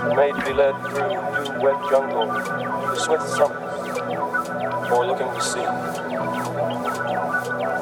made to be led through new wet jungle to swift summits or looking to sea.